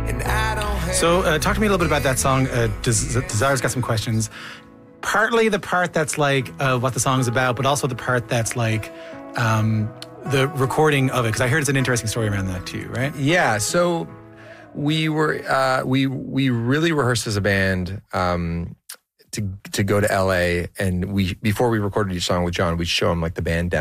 So talk to me a little bit about that song. Desire's got some questions. Partly the part that's like what the song's about, but also the part that's like the recording of it. Because I heard it's an interesting story around that too, right? Yeah. So we were we really rehearsed as a band to go to LA, and before we recorded each song with John, we'd show him like the band demo.